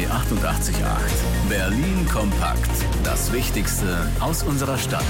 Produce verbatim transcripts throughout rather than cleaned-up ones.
achtundachtzig Komma acht. Berlin kompakt. Das Wichtigste aus unserer Stadt.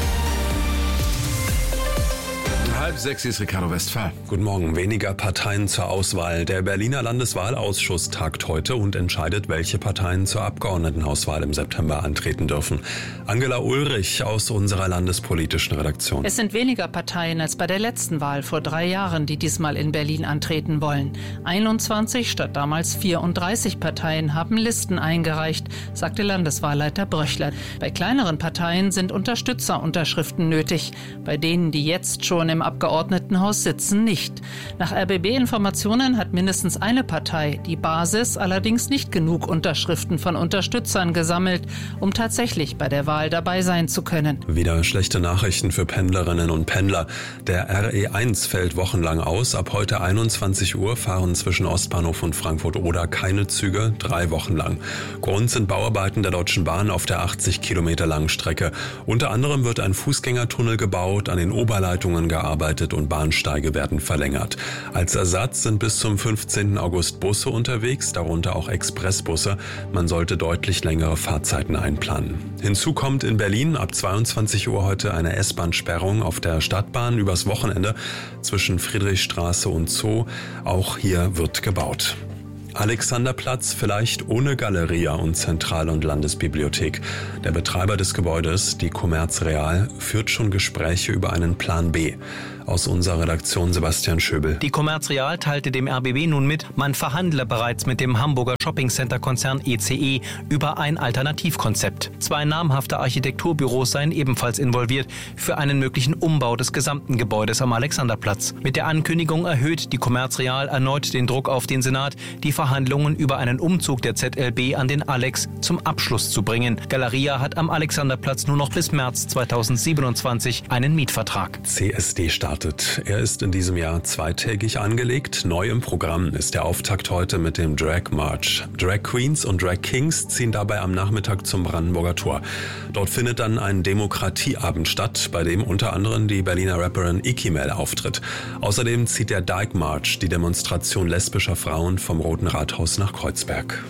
Halb sechs ist Ricardo Westphal. Guten Morgen. Weniger Parteien zur Auswahl. Der Berliner Landeswahlausschuss tagt heute und entscheidet, welche Parteien zur Abgeordnetenhauswahl im September antreten dürfen. Angela Ulrich aus unserer landespolitischen Redaktion. Es sind weniger Parteien als bei der letzten Wahl vor drei Jahren, die diesmal in Berlin antreten wollen. einundzwanzig statt damals vierunddreißig Parteien haben Listen eingereicht, sagte Landeswahlleiter Bröchler. Bei kleineren Parteien sind Unterstützerunterschriften nötig. Bei denen, die jetzt schon im Abgeordnetenhaus sitzen, nicht. Nach R B B-Informationen hat mindestens eine Partei, die Basis, allerdings nicht genug Unterschriften von Unterstützern gesammelt, um tatsächlich bei der Wahl dabei sein zu können. Wieder schlechte Nachrichten für Pendlerinnen und Pendler. Der R E eins fällt wochenlang aus. Ab heute einundzwanzig Uhr fahren zwischen Ostbahnhof und Frankfurt-Oder keine Züge, drei Wochen lang. Grund sind Bauarbeiten der Deutschen Bahn auf der achtzig Kilometer langen Strecke. Unter anderem wird ein Fußgängertunnel gebaut, an den Oberleitungen gearbeitet und Bahnsteige werden verlängert. Als Ersatz sind bis zum fünfzehnten August Busse unterwegs, darunter auch Expressbusse. Man sollte deutlich längere Fahrzeiten einplanen. Hinzu kommt in Berlin ab zweiundzwanzig Uhr heute eine S-Bahn-Sperrung auf der Stadtbahn übers Wochenende zwischen Friedrichstraße und Zoo. Auch hier wird gebaut. Alexanderplatz vielleicht ohne Galeria und Zentral- und Landesbibliothek. Der Betreiber des Gebäudes, die Commerz Real, führt schon Gespräche über einen Plan B. Aus unserer Redaktion Sebastian Schöbel. Die Commerz Real teilte dem R B B nun mit, man verhandle bereits mit dem Hamburger Shoppingcenter-Konzern E C E über ein Alternativkonzept. Zwei namhafte Architekturbüros seien ebenfalls involviert für einen möglichen Umbau des gesamten Gebäudes am Alexanderplatz. Mit der Ankündigung erhöht die Commerz Real erneut den Druck auf den Senat, die Verhandlungen über einen Umzug der Z L B an den Alex zum Abschluss zu bringen. Galeria hat am Alexanderplatz nur noch bis März zweitausendsiebenundzwanzig einen Mietvertrag. C S D startet. Er ist in diesem Jahr zweitägig angelegt. Neu im Programm ist der Auftakt heute mit dem Drag March. Drag Queens und Drag Kings ziehen dabei am Nachmittag zum Brandenburger Tor. Dort findet dann ein Demokratieabend statt, bei dem unter anderem die Berliner Rapperin Ikimel auftritt. Außerdem zieht der Dyke March, die Demonstration lesbischer Frauen, vom Roten Rathaus nach Kreuzberg.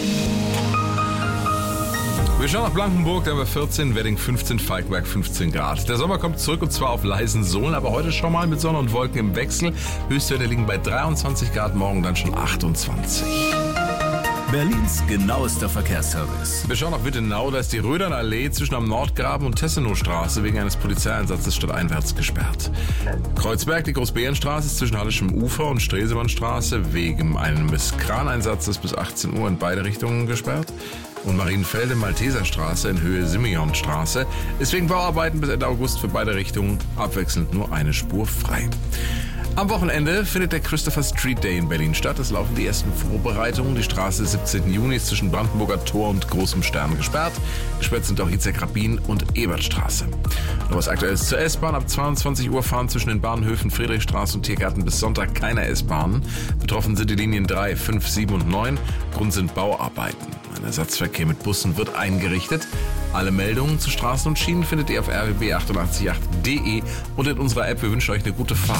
Wir schauen nach Blankenburg, da haben wir vierzehn, Wedding fünfzehn, Falkenberg fünfzehn Grad. Der Sommer kommt zurück und zwar auf leisen Sohlen, aber heute schon mal mit Sonne und Wolken im Wechsel. Höchstwerte liegen bei dreiundzwanzig Grad, morgen dann schon achtundzwanzig. Berlins genauester Verkehrsservice. Wir schauen nach Wittenau, da ist die Rödernallee zwischen am Nordgraben und Tessenowstraße wegen eines Polizeieinsatzes stadteinwärts gesperrt. Kreuzberg, die Großbeerenstraße ist zwischen Hallischem Ufer und Stresemannstraße wegen eines Kraneinsatzes bis achtzehn Uhr in beide Richtungen gesperrt. Und Marienfelde, Malteserstraße in Höhe Simeonstraße ist wegen Bauarbeiten bis Ende August für beide Richtungen abwechselnd nur eine Spur frei. Am Wochenende findet der Christopher Street Day in Berlin statt. Es laufen die ersten Vorbereitungen. Die Straße des siebzehnten Juni ist zwischen Brandenburger Tor und Großem Stern gesperrt. Gesperrt sind auch Itzhak Rabin und Ebertstraße. Noch was Aktuelles zur S-Bahn. Ab zweiundzwanzig Uhr fahren zwischen den Bahnhöfen Friedrichstraße und Tiergarten bis Sonntag keine S-Bahnen. Betroffen sind die Linien drei, fünf, sieben und neun. Grund sind Bauarbeiten. Ein Ersatzverkehr mit Bussen wird eingerichtet. Alle Meldungen zu Straßen und Schienen findet ihr auf r w b achtundachtzig Komma acht punkt d e und in unserer App. Wir wünschen euch eine gute Fahrt.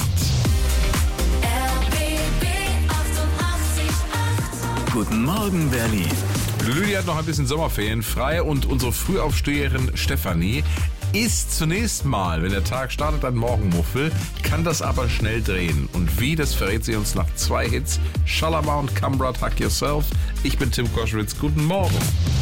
Guten Morgen, Berlin. Lydia hat noch ein bisschen Sommerferien frei und unsere Frühaufsteherin Stefanie ist zunächst mal, wenn der Tag startet, ein Morgenmuffel, kann das aber schnell drehen. Und wie, das verrät sie uns nach zwei Hits. Shalaba und Cambra, Tuck Yourself. Ich bin Tim Koschwitz. Guten Morgen.